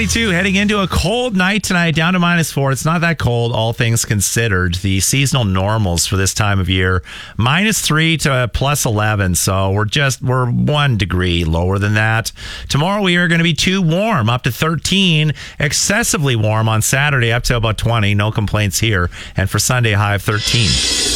-22 heading into a cold night tonight, down to -4. It's not that cold, all things considered. The seasonal normals for this time of year, -3 to +11. So we're 1 degree lower than that. Tomorrow we are going to be too warm, up to 13. Excessively warm on Saturday, up to about 20. No complaints here. And for Sunday, high of 13.